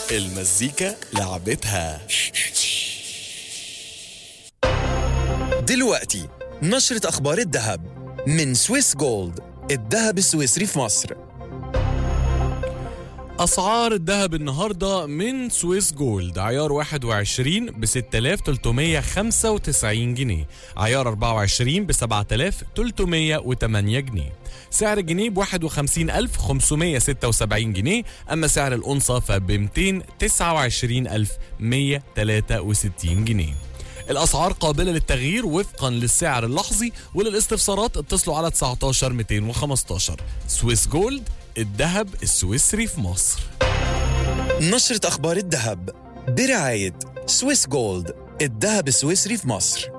المزيكا لعبتها. دلوقتي نشرة أخبار الذهب من سويس جولد، الذهب السويسري في مصر. أسعار الذهب النهاردة من سويس جولد: عيار 21 ب 6395 جنيه، عيار 24 ب 7308 جنيه، سعر الجنيه ب 51576 جنيه، أما سعر الأونصة فب 229163 جنيه. الأسعار قابلة للتغيير وفقا للسعر اللحظي، وللاستفسارات اتصلوا على 19 215. سويس جولد، الذهب السويسري في مصر. نشرة أخبار الذهب برعاية سويس جولد، الذهب السويسري في مصر.